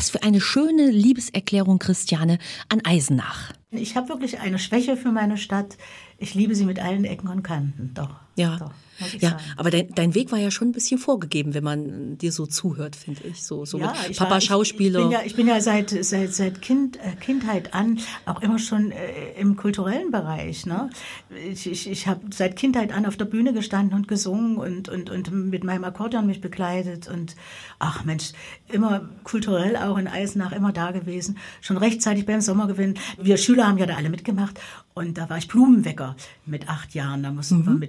Was für eine schöne Liebeserklärung, Christiane, an Eisenach. Ich habe wirklich eine Schwäche für meine Stadt. Ich liebe sie mit allen Ecken und Kanten. Doch. Ja. Doch, ja, sagen. Aber dein Weg war ja schon ein bisschen vorgegeben, wenn man dir so zuhört, finde ich. So ja, mit Papa Schauspieler. Ich bin ja seit Kindheit an auch immer schon im kulturellen Bereich. Ne? Ich habe seit Kindheit an auf der Bühne gestanden und gesungen und mit meinem Akkordeon mich begleitet. Und ach Mensch, immer kulturell auch in Eisenach, immer da gewesen. Schon rechtzeitig beim Sommergewinn. Wir Schüler haben ja da alle mitgemacht. Und da war ich Blumenwecker mit 8 Jahren. Da mussten wir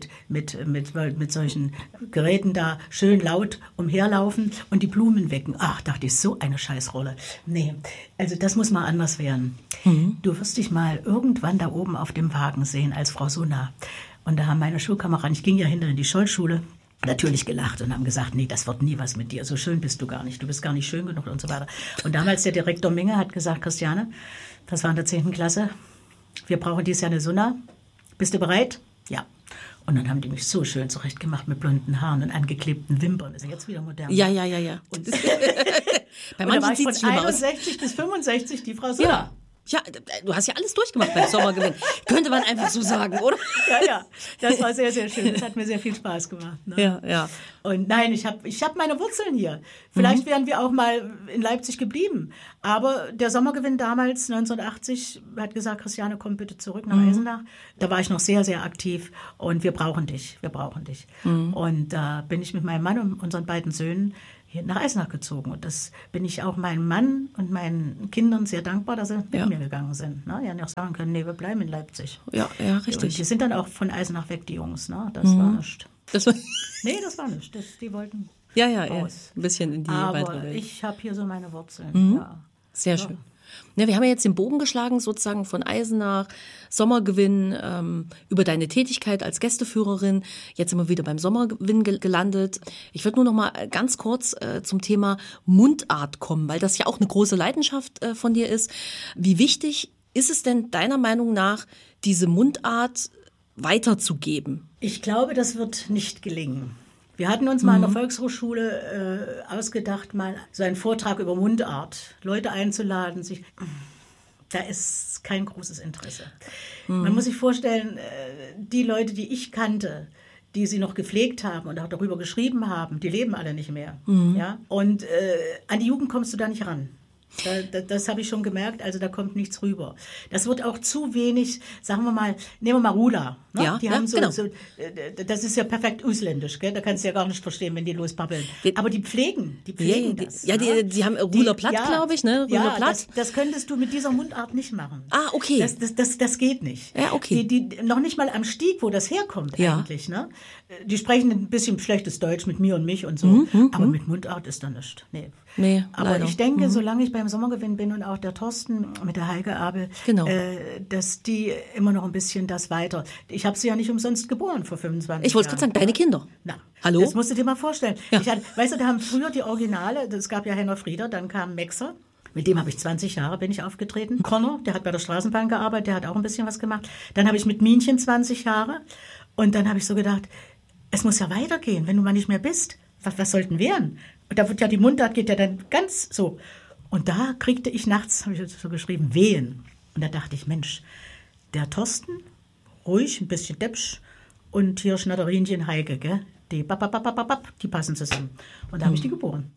mit solchen Geräten da schön laut umherlaufen und die Blumen wecken. Ach, dachte ich, so eine Scheißrolle. Nee, also das muss mal anders werden. Du wirst dich mal irgendwann da oben auf dem Wagen sehen als Frau Sunna. Und da haben meine Schulkameraden, ich ging ja hinter in die Schollschule, natürlich gelacht und haben gesagt, nee, das wird nie was mit dir. So schön bist du gar nicht. Du bist gar nicht schön genug und so weiter. Und damals der Direktor Minge hat gesagt, Christiane, das war in der 10. Klasse, wir brauchen dieses Jahr eine Sunna. Bist du bereit? Ja. Und dann haben die mich so schön zurechtgemacht mit blonden Haaren und angeklebten Wimpern. Ist ja jetzt wieder modern. Ja. Und bei manchen sieht es schlimm aus. 61 bis 65 die Frau Sunna. Ja, du hast ja alles durchgemacht beim Sommergewinn. Könnte man einfach so sagen, oder? Ja, das war sehr, sehr schön. Das hat mir sehr viel Spaß gemacht. Ne? Ja. Und nein, ich hab meine Wurzeln hier. Vielleicht wären wir auch mal in Leipzig geblieben. Aber der Sommergewinn damals, 1980, hat gesagt, Christiane, komm bitte zurück nach Eisenach. Da war ich noch sehr, sehr aktiv. Und wir brauchen dich. Und da bin ich mit meinem Mann und unseren beiden Söhnen hier nach Eisenach gezogen. Und das bin ich auch meinem Mann und meinen Kindern sehr dankbar, dass sie mit mir gegangen sind. Ne? Die haben ja auch sagen können, nee, wir bleiben in Leipzig. Ja, richtig. Und die sind dann auch von Eisenach weg, die Jungs. Ne? Das war nichts. Das war nichts. Die wollten raus. Ein bisschen in die weitere Aber Welt. ich habe hier so meine Wurzeln. Ja. Sehr schön. Ja, wir haben ja jetzt den Bogen geschlagen, sozusagen von Eisenach, Sommergewinn, über deine Tätigkeit als Gästeführerin. Jetzt sind wir wieder beim Sommergewinn gelandet. Ich würde nur noch mal ganz kurz zum Thema Mundart kommen, weil das ja auch eine große Leidenschaft von dir ist. Wie wichtig ist es denn deiner Meinung nach, diese Mundart weiterzugeben? Ich glaube, das wird nicht gelingen. Wir hatten uns mal in der Volkshochschule ausgedacht, mal so einen Vortrag über Mundart, Leute einzuladen. Da ist kein großes Interesse. Man muss sich vorstellen, die Leute, die ich kannte, die sie noch gepflegt haben und auch darüber geschrieben haben, die leben alle nicht mehr. Ja? Und an die Jugend kommst du da nicht ran. Das habe ich schon gemerkt, also da kommt nichts rüber. Das wird auch zu wenig, sagen wir mal, nehmen wir mal Rula. Ne? Ja, die haben genau. Das ist ja perfekt ausländisch, gell? Da kannst du ja gar nicht verstehen, wenn die losbabbeln. Aber die pflegen das. Ja, die haben Ruler Platt, glaube ich, ne? Ruler Platt. Das könntest du mit dieser Mundart nicht machen. Ah, okay. Das geht nicht. Ja, okay. Die noch nicht mal am Stieg, wo das herkommt eigentlich, ne? Die sprechen ein bisschen schlechtes Deutsch mit mir und mich und so, aber mit Mundart ist da nichts. Nee, aber leider. Ich denke, solange ich beim Sommergewinn bin und auch der Thorsten mit der Heike Abel, dass die immer noch ein bisschen das weiter. Ich habe sie ja nicht umsonst geboren vor 25 Jahren. Ich wollte gerade sagen, deine Kinder. Na, hallo? Das musst du dir mal vorstellen. Ja. Weißt du, da haben früher die Originale, es gab ja Henner Frieder, dann kam Mexer. Mit dem habe ich 20 Jahre bin ich aufgetreten. Connor, der hat bei der Straßenbahn gearbeitet, der hat auch ein bisschen was gemacht. Dann habe ich mit Minchen 20 Jahre und dann habe ich so gedacht, es muss ja weitergehen, wenn du mal nicht mehr bist. Was sollten wir denn? Und da wird ja die Mundart geht ja dann ganz so. Und da kriegte ich nachts, habe ich so geschrieben, Wehen. Und da dachte ich, Mensch, der Thorsten, ruhig, ein bisschen deppsch und hier Schnatterinchen Heike, gell? Die die passen zusammen. Und da habe ich die geboren.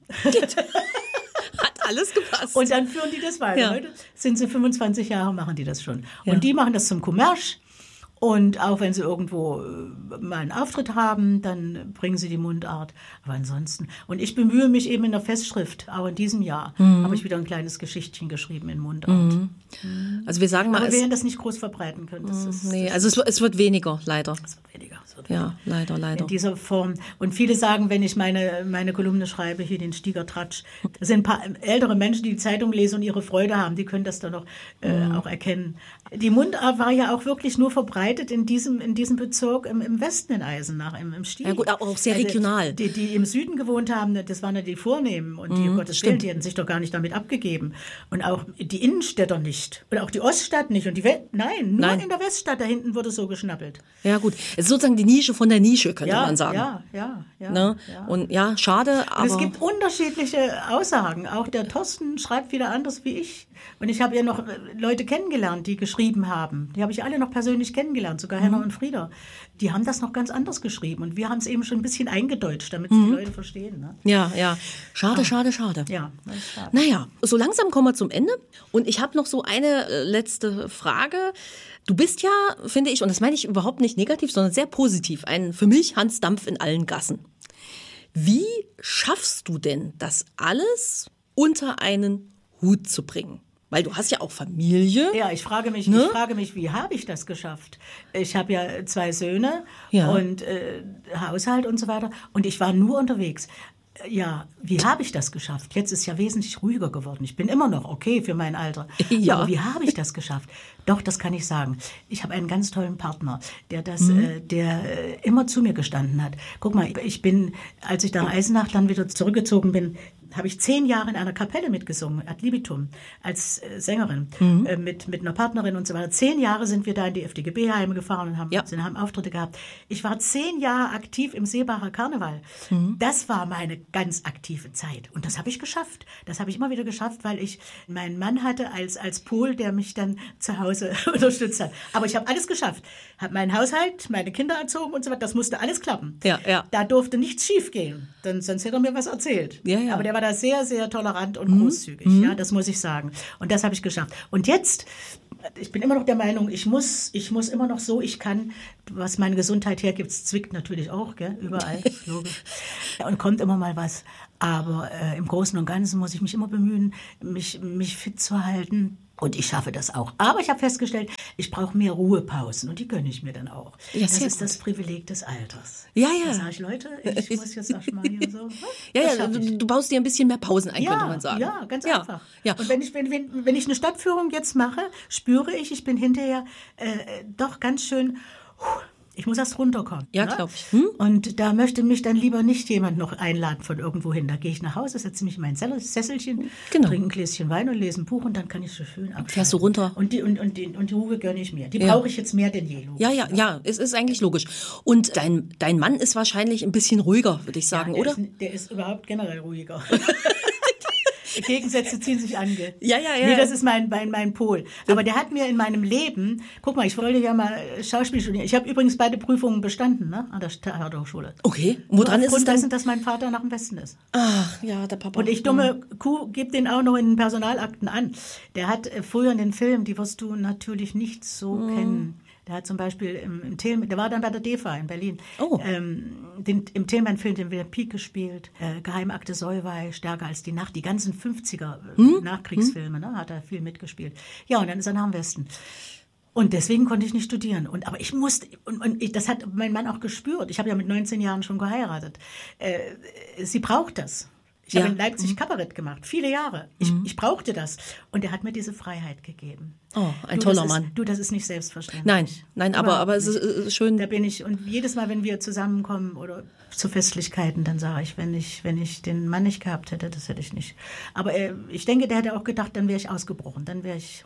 Hat alles gepasst. Und dann führen die das weiter. Ja. Heute sind sie 25 Jahre, machen die das schon. Ja. Und die machen das zum Kommerz. Und auch wenn sie irgendwo mal einen Auftritt haben, dann bringen sie die Mundart. Aber ansonsten, und ich bemühe mich eben in der Festschrift, auch in diesem Jahr, habe ich wieder ein kleines Geschichtchen geschrieben in Mundart. Also wir sagen mal, aber wir werden das nicht groß verbreiten können. Es wird weniger, leider. Es wird weniger. Ja, leider. In dieser Form. Und viele sagen, wenn ich meine Kolumne schreibe, hier den Stiegertratsch, das sind ein paar ältere Menschen, die die Zeitung lesen und ihre Freude haben, die können das dann noch auch erkennen. Die Mundart war ja auch wirklich nur verbreitet verbreitet in diesem Bezirk im Westen in Eisenach, im Stieg. Ja gut, auch sehr regional. Die im Süden gewohnt haben, das waren ja die Vornehmen und die, Gottes Willen, die hätten sich doch gar nicht damit abgegeben. Und auch die Innenstädter nicht. Und auch die Oststadt nicht. Und Nein. In der Weststadt, da hinten wurde so geschnappelt. Ja gut, es ist sozusagen die Nische von der Nische, könnte man sagen. Ja. Ne? Ja. Und ja, schade, aber... Und es gibt unterschiedliche Aussagen. Auch der Thorsten schreibt wieder anders wie ich. Und ich habe ja noch Leute kennengelernt, die geschrieben haben. Die habe ich alle noch persönlich kennengelernt, sogar Henna und Frieda. Die haben das noch ganz anders geschrieben. Und wir haben es eben schon ein bisschen eingedeutscht, damit es die Leute verstehen. Ne? Ja. Schade. Ja, das ist schade. Naja, so langsam kommen wir zum Ende. Und ich habe noch so eine letzte Frage. Du bist ja, finde ich, und das meine ich überhaupt nicht negativ, sondern sehr positiv, für mich Hans Dampf in allen Gassen. Wie schaffst du denn, das alles unter einen Hut zu bringen? Weil du hast ja auch Familie. Ja, ich frage mich, wie habe ich das geschafft? Ich habe ja 2 Söhne und Haushalt und so weiter. Und ich war nur unterwegs. Ja, wie habe ich das geschafft? Jetzt ist ja wesentlich ruhiger geworden. Ich bin immer noch okay für mein Alter. Ja. Aber wie habe ich das geschafft? Doch, das kann ich sagen. Ich habe einen ganz tollen Partner, der immer zu mir gestanden hat. Guck mal, als ich nach Eisenach dann wieder zurückgezogen bin, habe ich 10 Jahre in einer Kapelle mitgesungen, ad libitum, als Sängerin, mit einer Partnerin und so weiter. 10 Jahre sind wir da in die FDGB-Heime gefahren und haben Auftritte gehabt. Ich war 10 Jahre aktiv im Seebacher Karneval. Das war meine ganz aktive Zeit. Und das habe ich geschafft. Das habe ich immer wieder geschafft, weil ich meinen Mann hatte als Pol, der mich dann zu Hause unterstützt hat. Aber ich habe alles geschafft. Habe meinen Haushalt, meine Kinder erzogen und so weiter. Das musste alles klappen. Ja. Da durfte nichts schief gehen. Sonst hätte er mir was erzählt. Ja. Aber der war da sehr, sehr tolerant und großzügig. Ja, das muss ich sagen. Und das habe ich geschafft. Und jetzt, ich bin immer noch der Meinung, ich muss immer noch so, ich kann, was meine Gesundheit hergibt, es zwickt natürlich auch, gell, überall, logisch. Und kommt immer mal was. Aber im Großen und Ganzen muss ich mich immer bemühen, mich fit zu halten. Und ich schaffe das auch. Aber ich habe festgestellt, ich brauche mehr Ruhepausen. Und die gönne ich mir dann auch. Ja, das ist das Privileg des Alters. Ja. Da sage ich, Leute, ich muss jetzt auch mal hier so. Ja, du baust dir ein bisschen mehr Pausen ein, könnte man sagen. Ja, ganz einfach. Ja. Und wenn ich eine Stadtführung jetzt mache, spüre ich bin hinterher doch ganz schön... Ich muss erst runterkommen. Ja, glaube ich. Und da möchte mich dann lieber nicht jemand noch einladen von irgendwo hin. Da gehe ich nach Hause, setze mich in mein Sesselchen, trinke ein Gläschen Wein und lese ein Buch und dann kann ich so schön abschalten. Fährst du runter? Und die Ruhe gönne ich mir. Die brauche ich jetzt mehr denn je. Ja, es ist eigentlich logisch. Und dein Mann ist wahrscheinlich ein bisschen ruhiger, würde ich sagen, oder? Der ist überhaupt generell ruhiger. Gegensätze ziehen sich an. Ja. Nee, das ist mein Pol. Aber der hat mir in meinem Leben, guck mal, ich wollte ja mal Schauspiel studieren. Ich habe übrigens beide Prüfungen bestanden, ne, an der Theaterhochschule. Okay, woran ist es dann? Dessen, dass mein Vater nach dem Westen ist. Ach, ja, der Papa. Und ich, dumme Kuh, gebe den auch noch in den Personalakten an. Der hat früher in den Filmen, die wirst du natürlich nicht so kennen. Der hat zum Beispiel im Thälmann, der war dann bei der DEFA in Berlin, im Thälmann-Film den Wilhelm Pieck gespielt, Geheimakte Solvay, Stärker als die Nacht, die ganzen 50er Nachkriegsfilme, ne, hat er viel mitgespielt. Ja, und dann ist er nach dem Westen. Und deswegen konnte ich nicht studieren. Aber ich musste, das hat mein Mann auch gespürt. Ich habe ja mit 19 Jahren schon geheiratet. Sie braucht das. Ich habe in Leipzig Kabarett gemacht, viele Jahre. Ich brauchte das. Und er hat mir diese Freiheit gegeben. Oh, ein toller Mann. Das ist nicht selbstverständlich. Nein, aber es ist schön. Da bin ich. Und jedes Mal, wenn wir zusammenkommen oder zu Festlichkeiten, dann sage ich, wenn ich den Mann nicht gehabt hätte, das hätte ich nicht. Aber ich denke, der hätte auch gedacht, dann wäre ich ausgebrochen. Dann wäre ich...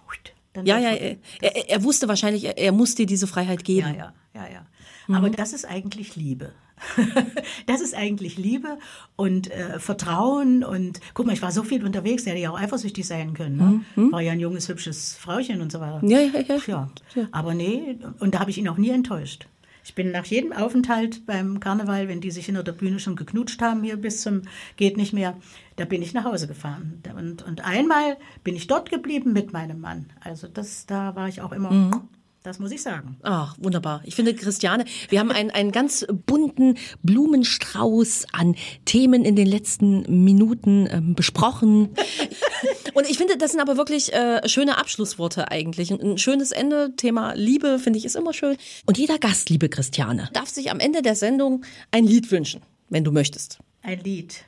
Er wusste wahrscheinlich, er muss dir diese Freiheit geben. Ja. Aber das ist eigentlich Liebe. Das ist eigentlich Liebe und Vertrauen und guck mal, ich war so viel unterwegs, der hätte ja auch eifersüchtig sein können. Ne? War ja ein junges, hübsches Frauchen und so weiter. Ja. Aber nee, und da habe ich ihn auch nie enttäuscht. Ich bin nach jedem Aufenthalt beim Karneval, wenn die sich hinter der Bühne schon geknutscht haben, hier bis zum geht nicht mehr, da bin ich nach Hause gefahren. Und einmal bin ich dort geblieben mit meinem Mann. Also da war ich auch immer... Das muss ich sagen. Ach, wunderbar. Ich finde, Christiane, wir haben einen ganz bunten Blumenstrauß an Themen in den letzten Minuten besprochen. Und ich finde, das sind aber wirklich schöne Abschlussworte eigentlich. Ein schönes Ende. Thema Liebe, finde ich, ist immer schön. Und jeder Gast, liebe Christiane, darf sich am Ende der Sendung ein Lied wünschen, wenn du möchtest. Ein Lied?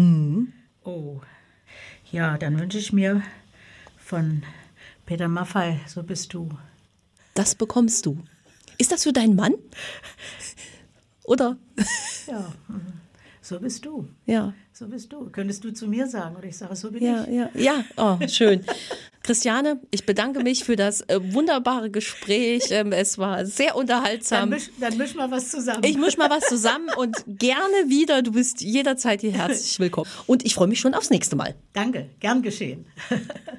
Oh. Ja, dann wünsche ich mir von Peter Maffay, So bist du. Das bekommst du. Ist das für deinen Mann? Oder? Ja, so bist du. Ja. So bist du. Könntest du zu mir sagen? Oder ich sage, so bin Ja, ich. ja, ja. Oh, schön. Christiane, ich bedanke mich für das wunderbare Gespräch. Es war sehr unterhaltsam. Dann misch mal was zusammen. Ich misch mal was zusammen und gerne wieder. Du bist jederzeit hier herzlich willkommen. Und ich freue mich schon aufs nächste Mal. Danke, gern geschehen.